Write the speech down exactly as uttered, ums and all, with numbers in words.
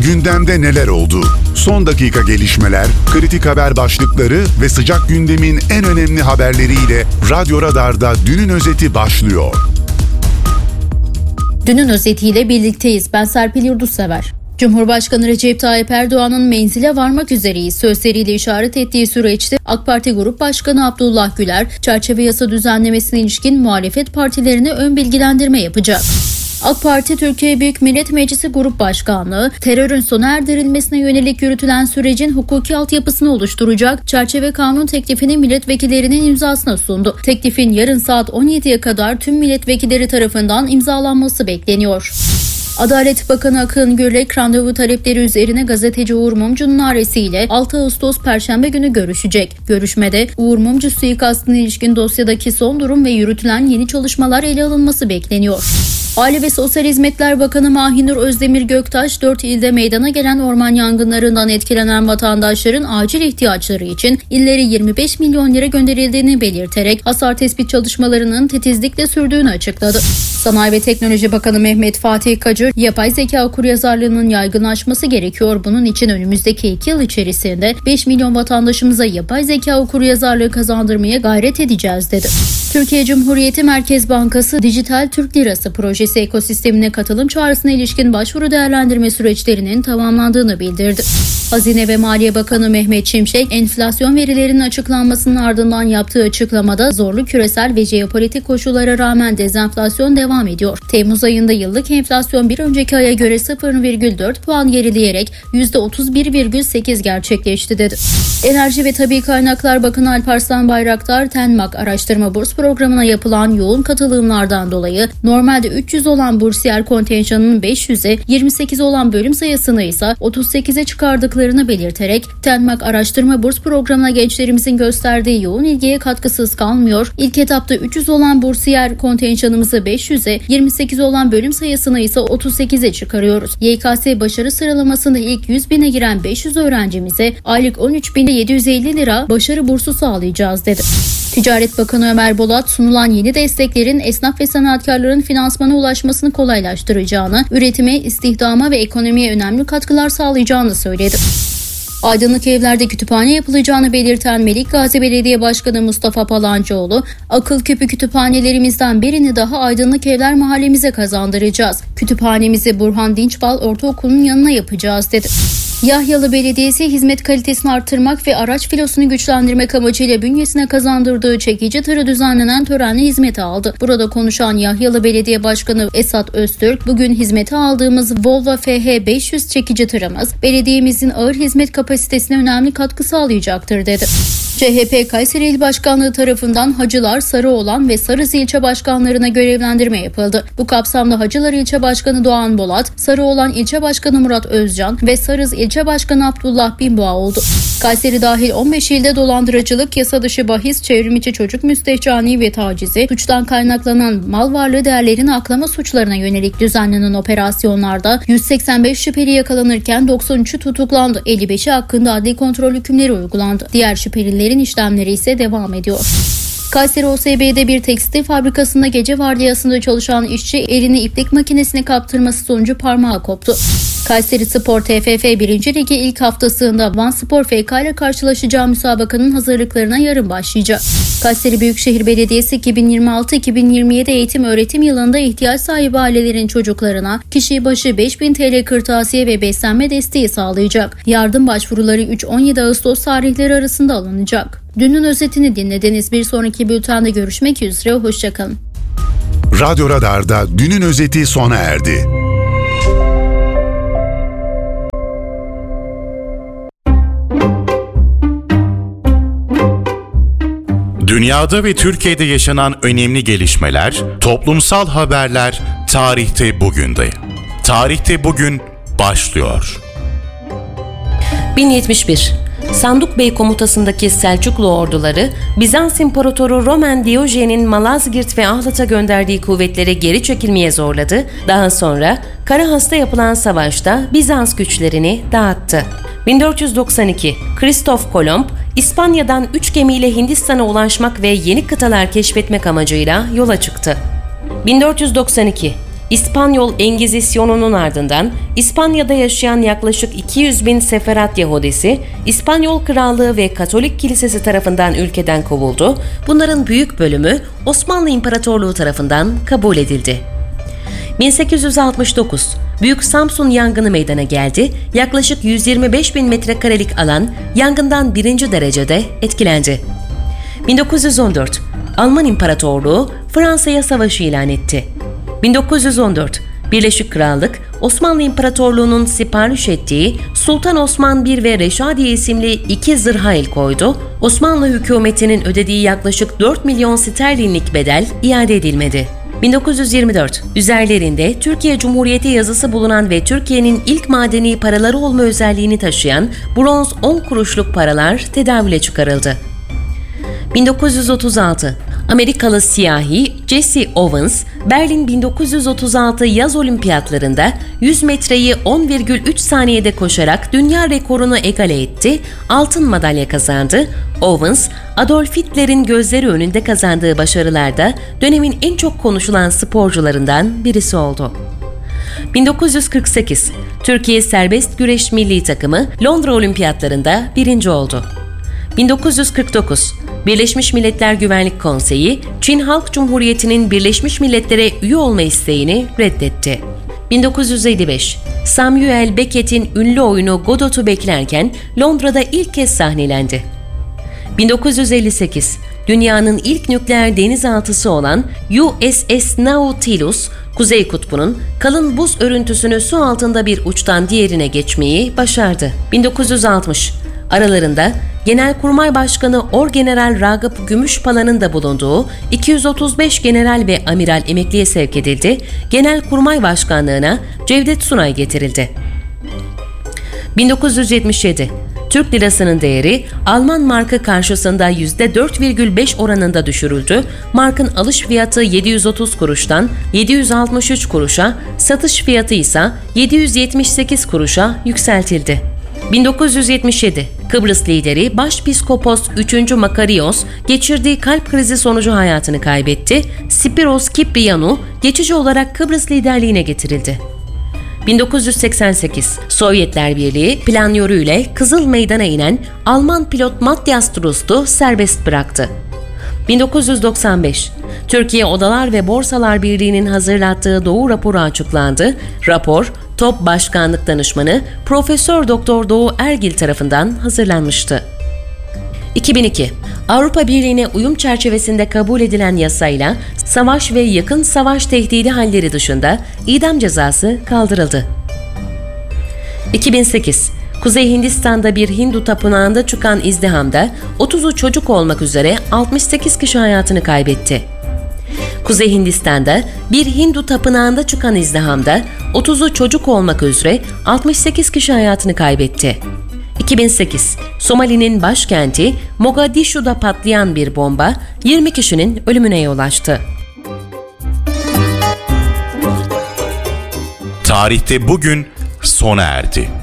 Gündemde neler oldu? Son dakika gelişmeler, kritik haber başlıkları ve sıcak gündemin en önemli haberleriyle Radyo Radar'da Dünün Özeti başlıyor. Dünün özetiyle birlikteyiz. Ben Serpil Yurdussever. Cumhurbaşkanı Recep Tayyip Erdoğan'ın menzile varmak üzereyiz sözleriyle işaret ettiği süreçte AK Parti Grup Başkanı Abdullah Güler, çerçeve yasa düzenlemesine ilişkin muhalefet partilerine ön bilgilendirme yapacak. AK Parti Türkiye Büyük Millet Meclisi Grup Başkanlığı, terörün sona erdirilmesine yönelik yürütülen sürecin hukuki altyapısını oluşturacak çerçeve kanun teklifini milletvekillerinin imzasına sundu. Teklifin yarın saat on yediye kadar tüm milletvekilleri tarafından imzalanması bekleniyor. Adalet Bakanı Akın Gürlek randevu talepleri üzerine gazeteci Uğur Mumcu'nun aresiyle altı Ağustos Perşembe günü görüşecek. Görüşmede Uğur Mumcu suikastına ilişkin dosyadaki son durum ve yürütülen yeni çalışmalar ele alınması bekleniyor. Aile ve Sosyal Hizmetler Bakanı Mahinur Özdemir Göktaş, dört ilde meydana gelen orman yangınlarından etkilenen vatandaşların acil ihtiyaçları için illere yirmi beş milyon lira gönderildiğini belirterek hasar tespit çalışmalarının titizlikle sürdüğünü açıkladı. Sanayi ve Teknoloji Bakanı Mehmet Fatih Kacır, yapay zeka okuryazarlığının yaygınlaşması gerekiyor. Bunun için önümüzdeki iki yıl içerisinde beş milyon vatandaşımıza yapay zeka okuryazarlığı kazandırmaya gayret edeceğiz dedi. Türkiye Cumhuriyeti Merkez Bankası Dijital Türk Lirası projesi ekosistemine katılım çağrısına ilişkin başvuru değerlendirme süreçlerinin tamamlandığını bildirdi. Hazine ve Maliye Bakanı Mehmet Şimşek, enflasyon verilerinin açıklanmasının ardından yaptığı açıklamada zorlu küresel ve jeopolitik koşullara rağmen dezenflasyon devam ediyor. Temmuz ayında yıllık enflasyon bir önceki aya göre sıfır virgül dört puan gerileyerek yüzde otuz bir virgül sekiz gerçekleşti dedi. Enerji ve Tabii Kaynaklar Bakanı Alparslan Bayraktar, TENMAK Araştırma Burs Programı'na yapılan yoğun katılımlardan dolayı normalde üç yüz olan bursiyer kontenjanının beş yüze, yirmi sekiz olan bölüm sayısını ise otuz sekize çıkardıklarını belirterek TENMAK Araştırma Burs Programı'na gençlerimizin gösterdiği yoğun ilgiye katkısız kalmıyor. İlk etapta üç yüz olan bursiyer kontenjanımızı beş yüze, yirmi sekiz olan bölüm sayısını ise otuz sekize çıkarıyoruz. Y K S başarı sıralamasında ilk yüz bine giren beş yüz öğrencimize aylık on üç bin yedi yüz elli lira başarı bursu sağlayacağız dedi. Ticaret Bakanı Ömer Bolat, sunulan yeni desteklerin esnaf ve sanatkarların finansmana ulaşmasını kolaylaştıracağını, üretime, istihdama ve ekonomiye önemli katkılar sağlayacağını söyledi. Aydınlık Evler'de kütüphane yapılacağını belirten Melikgazi Belediye Başkanı Mustafa Palancıoğlu, akıl küpü kütüphanelerimizden birini daha Aydınlık Evler mahallemize kazandıracağız. Kütüphanemizi Burhan Dinçbal Ortaokulu'nun yanına yapacağız dedi. Yahyalı Belediyesi hizmet kalitesini arttırmak ve araç filosunu güçlendirmek amacıyla bünyesine kazandırdığı çekici tırı düzenlenen törenle hizmete aldı. Burada konuşan Yahyalı Belediye Başkanı Esat Öztürk, bugün hizmete aldığımız Volvo F H beş yüz çekici tırımız belediyemizin ağır hizmet kapasitesine önemli katkı sağlayacaktır dedi. C H P Kayseri İl Başkanlığı tarafından Hacılar, Sarıoğlan ve Sarız ilçe başkanlarına görevlendirme yapıldı. Bu kapsamda Hacılar İlçe Başkanı Doğan Bolat, Sarıoğlan İlçe Başkanı Murat Özcan ve Sarız İlçe Başkanı Abdullah Binboğa oldu. Kayseri dahil on beş ilde dolandırıcılık, yasa dışı bahis, çevrimiçi çocuk müstehcani ve tacizi, suçtan kaynaklanan mal varlığı değerlerini aklama suçlarına yönelik düzenlenen operasyonlarda yüz seksen beş şüpheli yakalanırken doksan üçü tutuklandı. elli beşi hakkında adli kontrol hükümleri uygulandı. Diğer şüphelilerin işlemleri ise devam ediyor. Kayseri O S B'de bir tekstil fabrikasında gece vardiyasında çalışan işçi elini iplik makinesine kaptırması sonucu parmağı koptu. Kayseri Spor T F F birinci Ligi ilk haftasında Van Spor F K ile karşılaşacağı müsabakanın hazırlıklarına yarın başlayacak. Kayseri Büyükşehir Belediyesi iki bin yirmi altı iki bin yirmi yedi eğitim öğretim yılında ihtiyaç sahibi ailelerin çocuklarına kişi başı beş bin T L kırtasiye ve beslenme desteği sağlayacak. Yardım başvuruları üç on yedi Ağustos tarihleri arasında alınacak. Dünün özetini dinlediniz. Bir sonraki bültende görüşmek üzere. Hoşçakalın. Radyo Radar'da Dünün özeti sona erdi. Dünyada ve Türkiye'de yaşanan önemli gelişmeler, toplumsal haberler tarihte bugünde. Tarihte bugün başlıyor. bin yetmiş bir Sanduk Bey komutasındaki Selçuklu orduları, Bizans İmparatoru Roman Diyojen'in Malazgirt ve Ahlat'a gönderdiği kuvvetleri geri çekilmeye zorladı. Daha sonra Karahas'ta yapılan savaşta Bizans güçlerini dağıttı. bin dört yüz doksan iki Kristof Kolomb, İspanya'dan üç gemiyle Hindistan'a ulaşmak ve yeni kıtalar keşfetmek amacıyla yola çıktı. bin dört yüz doksan iki İspanyol Engizisyonunun ardından İspanya'da yaşayan yaklaşık iki yüz bin Seferat Yahudisi, İspanyol Krallığı ve Katolik Kilisesi tarafından ülkeden kovuldu. Bunların büyük bölümü Osmanlı İmparatorluğu tarafından kabul edildi. bin sekiz yüz altmış dokuz Büyük Samsun yangını meydana geldi. Yaklaşık yüz yirmi beş bin metrekarelik alan yangından birinci derecede etkilendi. bin dokuz yüz on dört Alman İmparatorluğu Fransa'ya savaşı ilan etti. bin dokuz yüz on dört Birleşik Krallık, Osmanlı İmparatorluğu'nun sipariş ettiği Sultan Osman bir ve Reşadiye isimli iki zırha el koydu. Osmanlı hükümetinin ödediği yaklaşık dört milyon sterlinlik bedel iade edilmedi. bin dokuz yüz yirmi dört Üzerlerinde Türkiye Cumhuriyeti yazısı bulunan ve Türkiye'nin ilk madeni paraları olma özelliğini taşıyan bronz on kuruşluk paralar tedavüle çıkarıldı. bin dokuz yüz otuz altı Amerikalı siyahi Jesse Owens, Berlin bin dokuz yüz otuz altı yaz olimpiyatlarında yüz metreyi on virgül üç saniyede koşarak dünya rekorunu egale etti, altın madalya kazandı. Owens, Adolf Hitler'in gözleri önünde kazandığı başarılarda dönemin en çok konuşulan sporcularından birisi oldu. bin dokuz yüz kırk sekiz Türkiye Serbest Güreş Milli Takımı Londra Olimpiyatlarında birinci oldu. bin dokuz yüz kırk dokuz Birleşmiş Milletler Güvenlik Konseyi, Çin Halk Cumhuriyeti'nin Birleşmiş Milletler'e üye olma isteğini reddetti. bin dokuz yüz elli beş Samuel Beckett'in ünlü oyunu Godot'u beklerken Londra'da ilk kez sahnelendi. bin dokuz yüz elli sekiz Dünyanın ilk nükleer denizaltısı olan U S S Nautilus, Kuzey Kutbu'nun kalın buz örüntüsünü su altında bir uçtan diğerine geçmeyi başardı. bin dokuz yüz altmış Aralarında Genelkurmay Başkanı Orgeneral Ragıp Gümüşpala'nın da bulunduğu iki yüz otuz beş general ve amiral emekliye sevk edildi. Genelkurmay Başkanlığına Cevdet Sunay getirildi. bin dokuz yüz yetmiş yedi Türk lirasının değeri Alman markı karşısında yüzde dört virgül beş oranında düşürüldü. Markın alış fiyatı yedi yüz otuz kuruştan yedi yüz altmış üç kuruşa, satış fiyatı ise yedi yüz yetmiş sekiz kuruşa yükseltildi. bin dokuz yüz yetmiş yedi Kıbrıs lideri Başpiskopos üçüncü Makarios geçirdiği kalp krizi sonucu hayatını kaybetti. Spiros Kiprianou geçici olarak Kıbrıs liderliğine getirildi. bin dokuz yüz seksen sekiz Sovyetler Birliği planörüyle Kızıl Meydan'a inen Alman pilot Matthias Trust'u serbest bıraktı. bin dokuz yüz doksan beş Türkiye Odalar ve Borsalar Birliği'nin hazırlattığı Doğu raporu açıklandı. Rapor, Top Başkanlık Danışmanı Profesör Doktor Doğu Ergil tarafından hazırlanmıştı. iki bin iki Avrupa Birliği'ne uyum çerçevesinde kabul edilen yasayla savaş ve yakın savaş tehdidi halleri dışında idam cezası kaldırıldı. iki bin sekiz Kuzey Hindistan'da bir Hindu tapınağında çıkan izdihamda otuzu çocuk olmak üzere altmış sekiz kişi hayatını kaybetti. Kuzey Hindistan'da bir Hindu tapınağında çıkan izdihamda otuzu çocuk olmak üzere altmış sekiz kişi hayatını kaybetti. iki bin sekiz Somali'nin başkenti Mogadishu'da patlayan bir bomba yirmi kişinin ölümüne yol açtı. Tarihte bugün sona erdi.